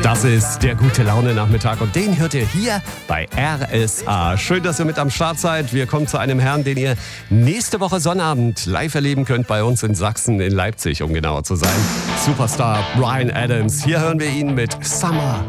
Das ist der Gute-Laune-Nachmittag und den hört ihr hier bei RSA. Schön, dass ihr mit am Start seid. Wir kommen zu einem Herrn, den ihr nächste Woche Sonnabend live erleben könnt bei uns in Sachsen, in Leipzig, um genauer zu sein. Superstar Bryan Adams. Hier hören wir ihn mit Summer